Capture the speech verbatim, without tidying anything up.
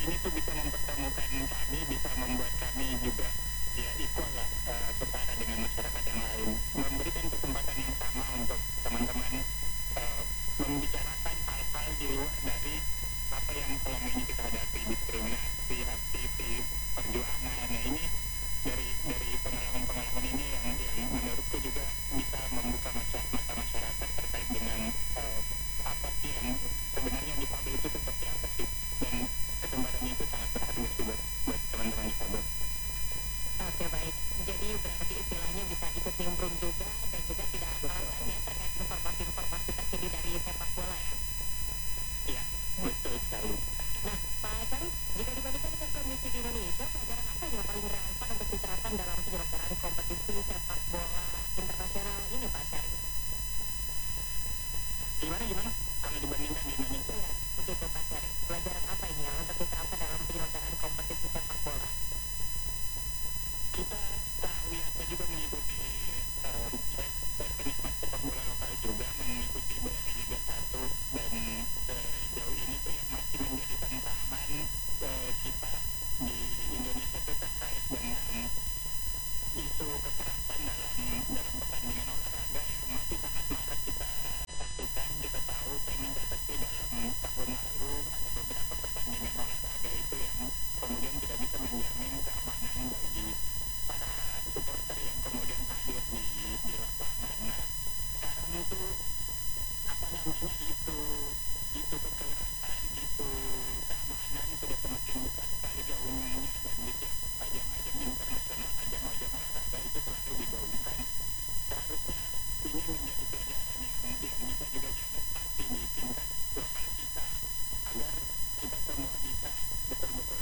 ini tuh bisa mempertemukan kami, bisa membuat kami juga ya equal lah, uh, setara dengan masyarakat yang lain, memberikan kesempatan yang sama untuk teman-teman uh, membicarakan hal-hal di luar dari apa yang selama ini kita hadapi, diskriminasi, aktivis, perjuangan. Nah ini dari dari pengalaman-pengalaman ini yang yang menurutku juga bisa membuka mata, mata masyarakat terkait dengan uh, apa sih yang sebenarnya difabel itu seperti apa sih, dan kesempatan itu sangat berharga sih buat buat teman-teman difabel. Oke, baik. Jadi berarti istilahnya bisa ikut nimbrung juga dan juga tidak kalah ya terkait informasi-informasi terkini dari sepak bola ya. Iya, betul sekali. Nah, Pak Syarif, jika dibandingkan dengan kondisi di Indonesia, pelajaran apa yang paling relevan untuk diterapkan dalam penyelenggaraan kompetisi sepak bola internasional ini, Pak Syarif? Gimana gimana? Kalau dibandingkan di Indonesia? Iya, begitu Pak Syarif. Pelajaran apa ini yang untuk diterapkan dalam penyelenggaraan kompetisi sepak bola? Kita tahu ya, saya juga mengikuti, uh, saya, saya penikmat sepak bola lokal juga, mengikuti B R I Liga satu, dan sejauh ini tuh yang masih menjadi tantangan uh, kita di Indonesia itu terkait dengan isu kekerasan dalam dalam pertandingan olahraga yang masih sangat marak kita saksikan. Kita tahu, saya mencatat sih dalam tahun lalu ada beberapa pertandingan olahraga itu yang kemudian tidak bisa menjamin keamanan bagi para supporter yang kemudian hadir di di lapangan. Nah, sekarang itu apa namanya isu isu kekerasan, isu keamanan sudah semakin besar sekali gaungnya, dan di tiap ajang-ajang internasional, ajang-ajang olahraga itu selalu digaungkan. Seharusnya ini menjadi pelajaran yang yang bisa juga diadaptasi di tingkat lokal kita, agar kita semua bisa betul-betul